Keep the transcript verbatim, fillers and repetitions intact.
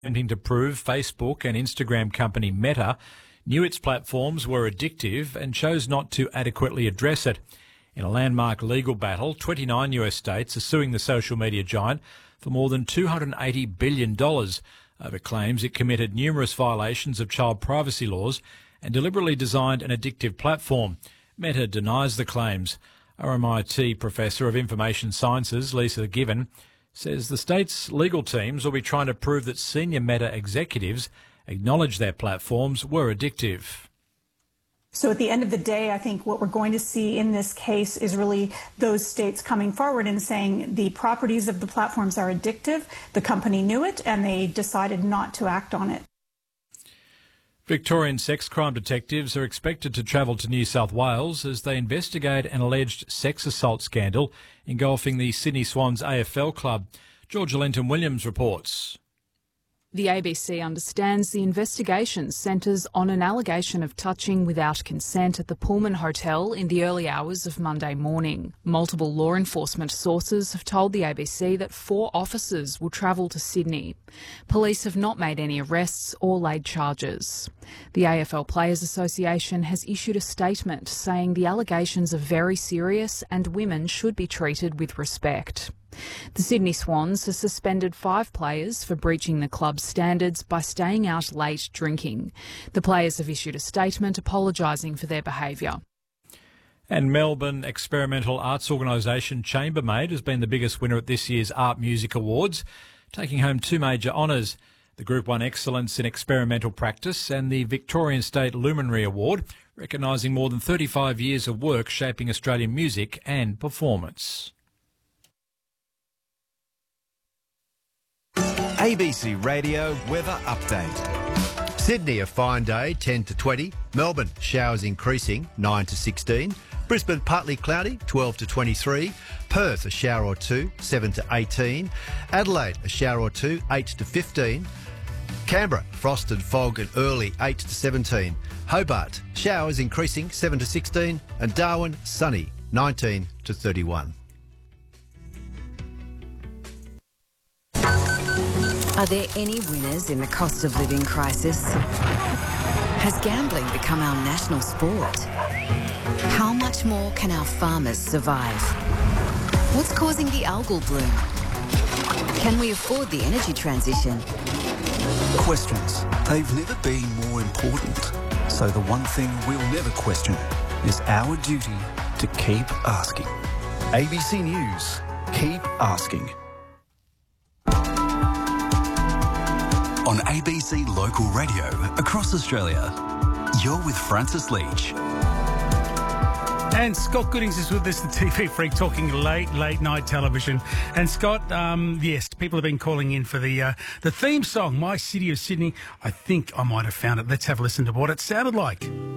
attempting to prove Facebook and Instagram company Meta knew its platforms were addictive and chose not to adequately address it. In a landmark legal battle, twenty-nine U S states are suing the social media giant for more than two hundred eighty billion dollars over claims it committed numerous violations of child privacy laws and deliberately designed an addictive platform. Meta denies the claims. R M I T Professor of Information Sciences, Lisa Given, says the state's legal teams will be trying to prove that senior Meta executives acknowledge their platforms were addictive. So at the end of the day, I think what we're going to see in this case is really those states coming forward and saying the properties of the platforms are addictive, the company knew it, and they decided not to act on it. Victorian sex crime detectives are expected to travel to New South Wales as they investigate an alleged sex assault scandal engulfing the Sydney Swans A F L club. Georgia Lenton-Williams reports. The A B C understands the investigation centres on an allegation of touching without consent at the Pullman Hotel in the early hours of Monday morning. Multiple law enforcement sources have told the A B C that four officers will travel to Sydney. Police have not made any arrests or laid charges. The A F L Players Association has issued a statement saying the allegations are very serious and women should be treated with respect. The Sydney Swans has suspended five players for breaching the club's standards by staying out late drinking. The players have issued a statement apologising for their behaviour. And Melbourne experimental arts organisation Chambermaid has been the biggest winner at this year's Art Music Awards, taking home two major honours. The group won Excellence in Experimental Practice and the Victorian State Luminary Award, recognising more than thirty-five years of work shaping Australian music and performance. A B C Radio Weather Update. Sydney, a fine day, ten to twenty. Melbourne, showers increasing, nine to sixteen. Brisbane, partly cloudy, twelve to twenty-three. Perth, a shower or two, seven to eighteen. Adelaide, a shower or two, eight to fifteen. Canberra, frost and fog and early, eight to seventeen. Hobart, showers increasing, seven to sixteen. And Darwin, sunny, nineteen to thirty-one. Are there any winners in the cost of living crisis? Has gambling become our national sport? How much more can our farmers survive? What's causing the algal bloom? Can we afford the energy transition? Questions. They've never been more important. So the one thing we'll never question is our duty to keep asking. A B C News. Keep asking. On A B C Local Radio across Australia, you're with Francis Leach. And Scott Goodings is with us, the T V freak, talking late, late night television. And Scott, um, yes, people have been calling in for the uh, the theme song, My City of Sydney. I think I might have found it. Let's have a listen to what it sounded like.